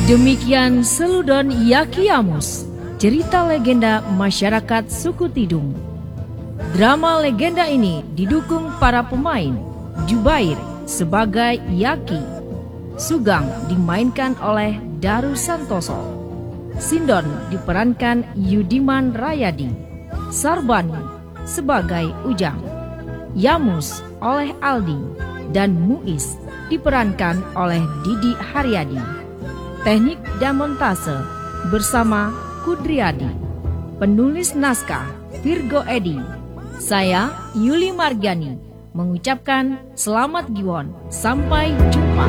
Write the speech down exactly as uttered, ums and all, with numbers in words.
Demikian Seludon Yakiamus, cerita legenda masyarakat suku Tidung. Drama legenda ini didukung para pemain. Jubair sebagai Yaki, Sugeng dimainkan oleh Daru Santoso, Sindon diperankan Yudiman Rayadi, Sarbani sebagai Ujang, Yamus oleh Aldi, dan Muiz diperankan oleh Didi Haryadi. Teknik dan montase bersama Kudriyadi. Penulis naskah Virgo Edi. Saya Yuli Margiani mengucapkan selamat Giwon. Sampai jumpa.